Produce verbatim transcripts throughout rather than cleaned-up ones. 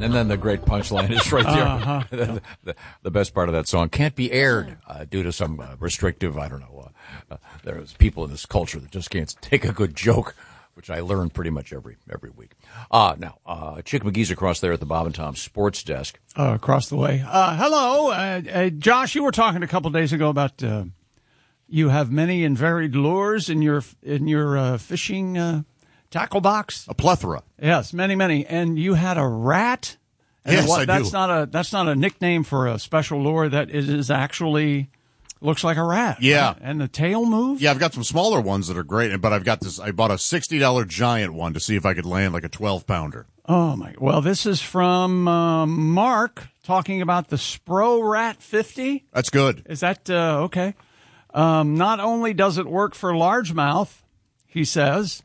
And then the great punchline is right there. Uh-huh. the, the, the best part of that song can't be aired uh, due to some uh, restrictive, I don't know. Uh, uh, there's people in this culture that just can't take a good joke, which I learn pretty much every every week. Uh, now, uh, Chick McGee's across there at the Bob and Tom Sports Desk. Uh, across the way. Uh, hello. Uh, uh, Josh, you were talking a couple days ago about uh, you have many and varied lures in your in your uh, fishing uh, tackle box. A plethora. Yes, many, many. And you had a rat? And yes, what, I that's do. Not a, that's not a nickname for a special lure. That is, is actually looks like a rat. Yeah. Right? And the tail moves? Yeah, I've got some smaller ones that are great, but I've got this. I bought a sixty dollars giant one to see if I could land like a twelve pounder. Oh, my. Well, this is from uh, Mark talking about the Spro Rat fifty. That's good. Is that uh, okay? Um, not only does it work for largemouth, he says,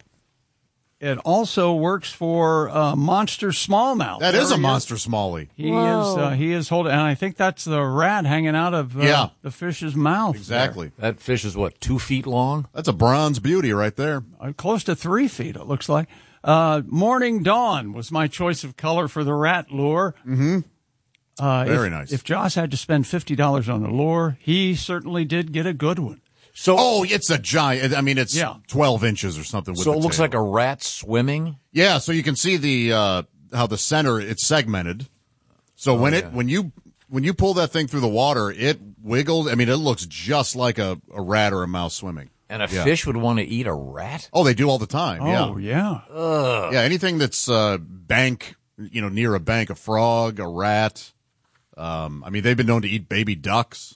it also works for uh, monster smallmouth. That There is a he monster smallie. He Whoa. is. Uh, he is holding, and I think that's the rat hanging out of uh, Yeah. the fish's mouth. Exactly. That fish is, what, two feet long? That's a bronze beauty right there. Uh, close to three feet, it looks like. Uh, Morning Dawn was my choice of color for the rat lure. Mm-hmm. Uh, Very if, nice. If Josh had to spend fifty dollars on the lure, he certainly did get a good one. So, Oh, it's a giant. I mean, it's Yeah. twelve inches or something. With so the it looks tail. like a rat swimming? Yeah, so you can see the uh, how the center it's segmented. So when it yeah. when you when you pull that thing through the water, it wiggles. I mean, it looks just like a, a rat or a mouse swimming. And a Yeah. fish would want to eat a rat? Oh, they do all the time. Oh, yeah, yeah. yeah. Anything that's uh, bank, you know, near a bank, a frog, a rat. Um, I mean, they've been known to eat baby ducks.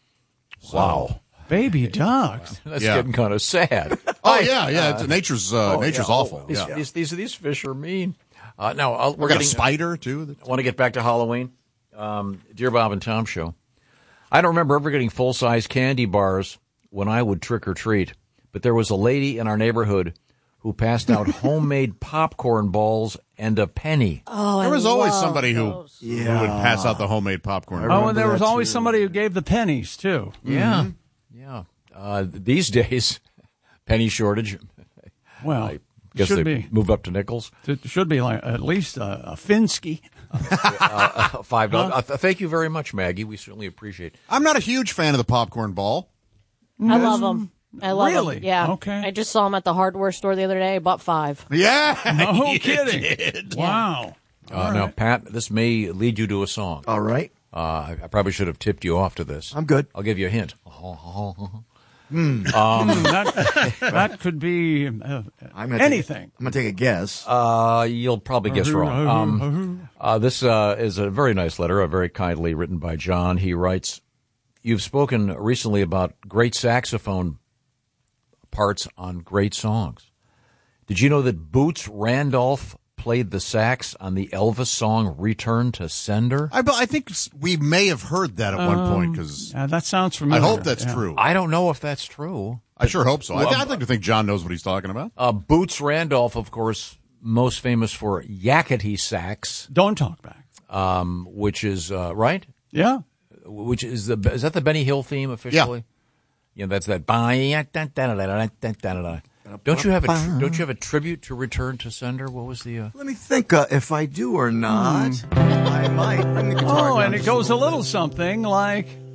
Wow. Baby ducks. That's Yeah. getting kind of sad. Oh yeah, yeah. It's, nature's uh, Oh, nature's yeah. awful. These, yeah. these, these, these fish are mean. Uh, now, I'll, We we're got getting, a spider too. that- I want to get back to Halloween. Um, Dear Bob and Tom show. I don't remember ever getting full-size candy bars when I would trick or treat, but there was a lady in our neighborhood who passed out homemade popcorn balls and a penny. Oh, There I was always love somebody who, those. who would pass out the homemade popcorn. Oh, and there was that, always too. somebody who gave the pennies, too. Yeah, yeah. Uh, these days, penny shortage. Well, I guess should they be. moved up to nickels. It should be like at least a, a Finsky. Uh, Five dollars. Uh, th- thank you very much, Maggie. We certainly appreciate it. I'm not a huge fan of the popcorn ball. I love them. I love Really? them. Yeah. Okay. I just saw them at the hardware store the other day. I bought five. Yeah, No you kidding. did. Wow. Uh, now, Pat, this may lead you to a song. All right. Uh, I, I probably should have tipped you off to this. I'm good. I'll give you a hint. that, that could be uh, I'm gonna anything. Take, I'm going to take a guess. Uh, you'll probably guess wrong. Um, uh, this uh, is a very nice letter, a very kindly written by John. He writes, "You've spoken recently about great saxophone parts on great songs. Did you know that Boots Randolph played the sax on the Elvis song Return to Sender?" I, I think we may have heard that at one point because Yeah, that sounds I familiar. hope that's Yeah. true. I don't know if that's true. I sure hope so. I, Well, th- I'd like to think John knows what he's talking about. Uh, Boots Randolph, of course, most famous for Yakety Sax, Don't talk back. um, which is, uh, right? Yeah. Which is the is that the Benny Hill theme officially? Yeah, that's that. Don't you have a tr- don't you have a tribute to Return to Sender? What was the? Uh... Let me think uh, if I do or not. I might bring the guitar Oh, down and it just goes a little little something like.